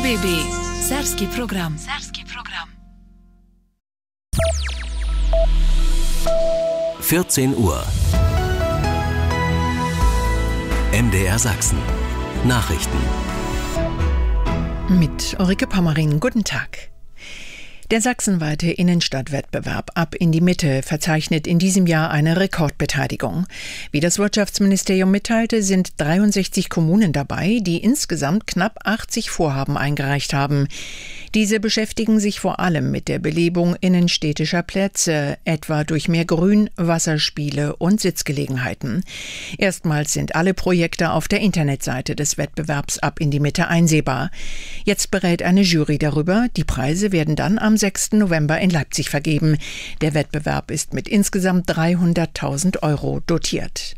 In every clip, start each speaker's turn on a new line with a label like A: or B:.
A: BB Serbski program.
B: 14 Uhr. MDR Sachsen. Nachrichten.
C: Mit Ulrike Pommerin. Guten Tag. Der sachsenweite Innenstadtwettbewerb Ab in die Mitte verzeichnet in diesem Jahr eine Rekordbeteiligung. Wie das Wirtschaftsministerium mitteilte, sind 63 Kommunen dabei, die insgesamt knapp 80 Vorhaben eingereicht haben. Diese beschäftigen sich vor allem mit der Belebung innenstädtischer Plätze, etwa durch mehr Grün, Wasserspiele und Sitzgelegenheiten. Erstmals sind alle Projekte auf der Internetseite des Wettbewerbs Ab in die Mitte einsehbar. Jetzt berät eine Jury darüber. Die Preise werden dann am 6. November in Leipzig vergeben. Der Wettbewerb ist mit insgesamt 300.000 € dotiert.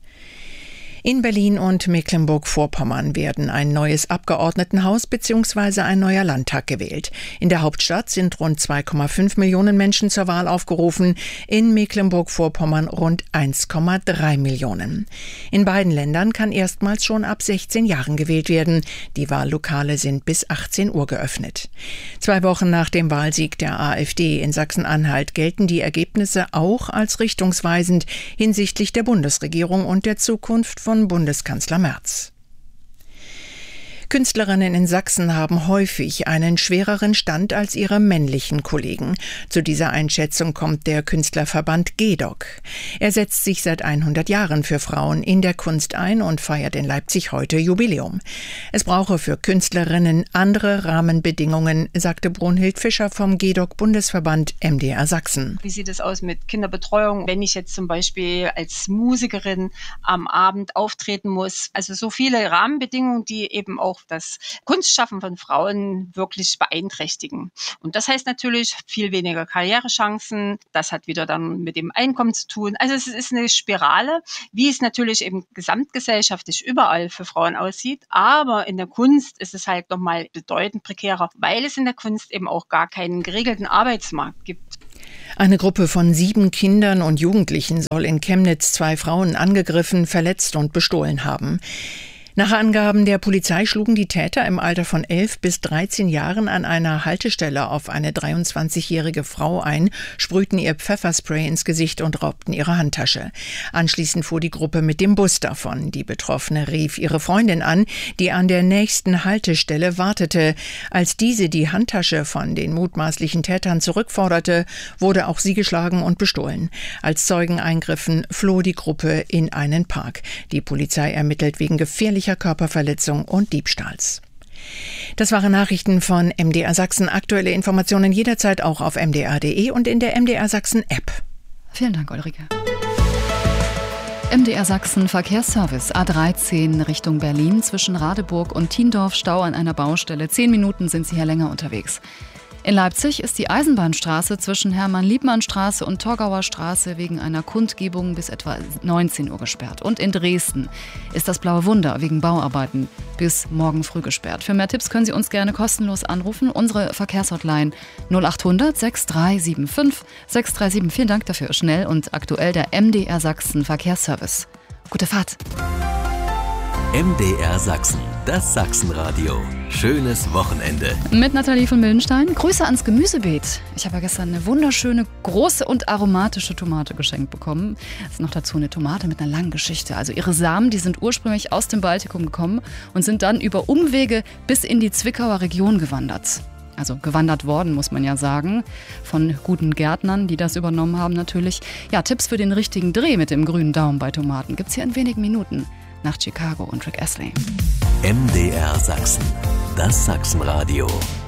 C: In Berlin und Mecklenburg-Vorpommern werden ein neues Abgeordnetenhaus bzw. ein neuer Landtag gewählt. In der Hauptstadt sind rund 2,5 Millionen Menschen zur Wahl aufgerufen, in Mecklenburg-Vorpommern rund 1,3 Millionen. In beiden Ländern kann erstmals schon ab 16 Jahren gewählt werden. Die Wahllokale sind bis 18 Uhr geöffnet. 2 Wochen nach dem Wahlsieg der AfD in Sachsen-Anhalt gelten die Ergebnisse auch als richtungsweisend hinsichtlich der Bundesregierung und der Zukunft von Bundeskanzler Merz. Künstlerinnen in Sachsen haben häufig einen schwereren Stand als ihre männlichen Kollegen. Zu dieser Einschätzung kommt der Künstlerverband GEDOC. Er setzt sich seit 100 Jahren für Frauen in der Kunst ein und feiert in Leipzig heute Jubiläum. Es brauche für Künstlerinnen andere Rahmenbedingungen, sagte Brunhild Fischer vom GEDOC-Bundesverband MDR Sachsen.
D: Wie sieht es aus mit Kinderbetreuung, wenn ich jetzt zum Beispiel als Musikerin am Abend auftreten muss? Also so viele Rahmenbedingungen, die eben auch das Kunstschaffen von Frauen wirklich beeinträchtigen. Und das heißt natürlich viel weniger Karrierechancen. Das hat wieder dann mit dem Einkommen zu tun. Also es ist eine Spirale, wie es natürlich eben gesamtgesellschaftlich überall für Frauen aussieht. Aber in der Kunst ist es halt nochmal bedeutend prekärer, weil es in der Kunst eben auch gar keinen geregelten Arbeitsmarkt gibt.
C: Eine Gruppe von 7 Kindern und Jugendlichen soll in Chemnitz 2 Frauen angegriffen, verletzt und bestohlen haben. Nach Angaben der Polizei schlugen die Täter im Alter von 11 bis 13 Jahren an einer Haltestelle auf eine 23-jährige Frau ein, sprühten ihr Pfefferspray ins Gesicht und raubten ihre Handtasche. Anschließend fuhr die Gruppe mit dem Bus davon. Die Betroffene rief ihre Freundin an, die an der nächsten Haltestelle wartete. Als diese die Handtasche von den mutmaßlichen Tätern zurückforderte, wurde auch sie geschlagen und bestohlen. Als Zeugen eingriffen, floh die Gruppe in einen Park. Die Polizei ermittelt wegen gefährlicher Körperverletzung und Diebstahls. Das waren Nachrichten von MDR Sachsen. Aktuelle Informationen jederzeit auch auf mdr.de und in der MDR Sachsen App.
E: Vielen Dank, Ulrike. MDR Sachsen Verkehrsservice A13 Richtung Berlin zwischen Radeburg und Thiendorf Stau an einer Baustelle. 10 Minuten sind Sie hier länger unterwegs. In Leipzig ist die Eisenbahnstraße zwischen Hermann-Liebmann-Straße und Torgauer Straße wegen einer Kundgebung bis etwa 19 Uhr gesperrt. Und in Dresden ist das Blaue Wunder wegen Bauarbeiten bis morgen früh gesperrt. Für mehr Tipps können Sie uns gerne kostenlos anrufen. Unsere Verkehrshotline 0800 6375 637. Vielen Dank dafür. Schnell und aktuell der MDR Sachsen Verkehrsservice. Gute Fahrt.
B: MDR Sachsen, das Sachsenradio. Schönes Wochenende.
E: Mit Nathalie von Mildenstein. Grüße ans Gemüsebeet. Ich habe ja gestern eine wunderschöne, große und aromatische Tomate geschenkt bekommen. Es ist noch dazu eine Tomate mit einer langen Geschichte. Also ihre Samen, die sind ursprünglich aus dem Baltikum gekommen und sind dann über Umwege bis in die Zwickauer Region gewandert. Also gewandert worden, muss man ja sagen, von guten Gärtnern, die das übernommen haben natürlich. Ja, Tipps für den richtigen Dreh mit dem grünen Daumen bei Tomaten gibt's hier in wenigen Minuten. Nach Chicago und Rick Astley.
B: MDR Sachsen, das Sachsenradio.